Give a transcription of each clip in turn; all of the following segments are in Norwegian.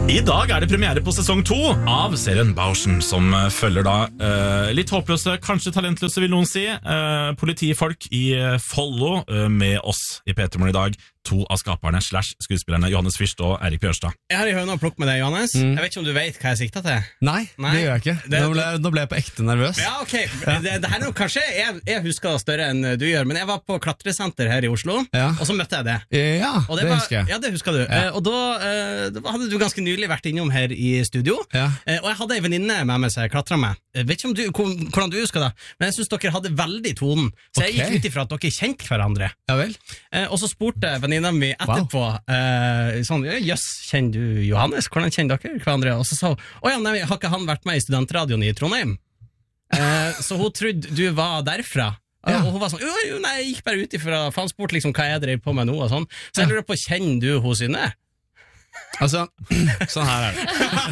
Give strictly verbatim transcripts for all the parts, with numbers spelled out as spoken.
I dag er det premiere på sesong to av serien Bauschen, som følger da uh, litt håpløse, kanskje talentløse vil noen si, uh, politifolk i Follo uh, med oss i P tre Morgen i dag. To av skaperne slash skuespillerne Johannes Fyrst og Erik Bjørstad. Jeg har i høyne å plukke med deg, Johannes. Mm. Jeg vet ikke om du vet hva jeg sikter til. Nei, Nei. det gjør jeg ikke. Det, nå, ble, nå ble jeg på ekte nervøs. Ja, ok. Det, det her er jo kanskje jeg, jeg husker det større enn du gjør, men jeg var på klatresenter her i Oslo, ja. og så møtte jeg det. Ja, og det, det var, husker jeg. Ja, det husker du. Ja. Og da, da hadde du ganske nylig vært innom her i studio, ja. og jeg hadde en venninne med meg som jeg klatret med. Jeg vet ikke om du, hvordan du husker det, men jeg synes dere hadde veldig tonen, så jeg okay. gikk ut ifra at dere kjente hverandre. Ja vel. Og så spurte venninna mi etterpå, wow. Uh, sånn, jøss, kjenner du Johannes? Hvordan kjenner dere hverandre? Og så sa hun, å ja, nei, har ikke han vært med i studentradioen i Trondheim? Uh, så hun trodde du var derfra. Uh, ja. Og hun var sånn, jo, jo, nei, jeg gikk bare ut ifra, for han spurte liksom hva jeg drev på med nå og sånn. Så jeg lurer på, kjenner du hos Synne? Altså, sånn her er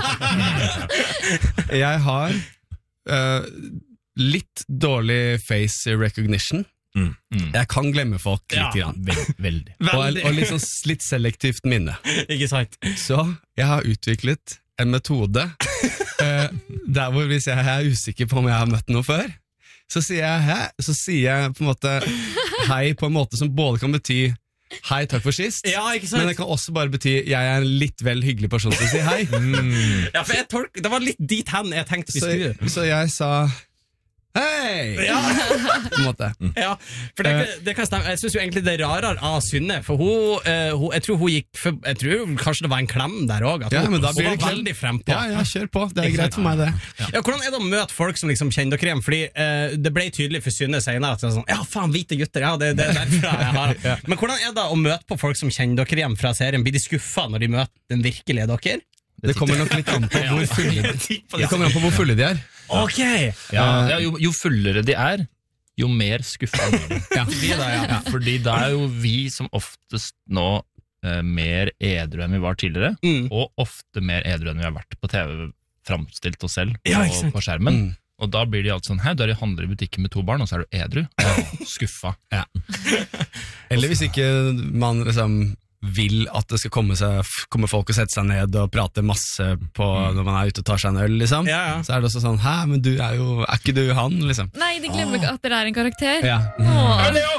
det. Jeg har uh, litt dårlig face recognition. Mm, mm. Jeg kan glemme folk litt, ja. grann, veld, veldig. veldig. Og, og litt, sånn, litt selektivt minne. Ikke sant? Så jeg har utviklet en metode uh, der hvor hvis jeg er usikker på om jeg har møtt noe før, så sier jeg hæ, så sier jeg på en måte hei på en måte som både kan bety hei, takk for sist, ja, men det kan også bare bety jeg er en litt vel hyggelig person til å si hei. Mm. Ja, for jeg tolk, det var litt dit hen jeg tenkte vi skulle. Så, så jeg sa hei! Ja. På en måte. Ja, for det, det kan stemme. Jeg synes jo egentlig det er rarere av Synne, for hun, uh, hun, jeg tror hun gikk for, jeg tror kanskje det var en klem der også, at ja, hun, men da hun blir var det veldig frempå. Ja, ja, kjør på, det er greit for meg det. Ja. Ja, hvordan er det å møte folk som liksom kjenner dere igjen? Fordi uh, det ble tydelig for Synne senere at det er sånn, ja faen, hvite gutter, ja, det, det er derfra jeg har. Ja. Men hvordan er det å møte på folk som kjenner dere igjen fra serien? Blir de skuffet når de møter den virkelige dere? Det kommer nok litt an på hvor fulle, det kommer an på hvor fulle de er. Ok! Ja, ja, jo, jo fullere de er, jo mer skuffa blir de. Ja, de da, ja. Ja, fordi da er jo vi som oftest nå eh, mer edru enn vi var tidligere, mm. og ofte mer edru enn vi har vært på T V, framstilt oss selv på, ja, på skjermen. Mm. Og da blir de alltid sånn, hei, du er i handler i butikken med to barn, og så er du edru. Og skuffa. Ja. Eller hvis ikke man liksom vil at det skal komme, seg, komme folk og sette seg ned og prate masse på når man er ute og tar seg en øl, liksom. Ja, ja. Så er det også sånn, hæ, men du er jo, er ikke du han, liksom? Nei, de glemmer ikke at dere er en karakter. Ja. Åh.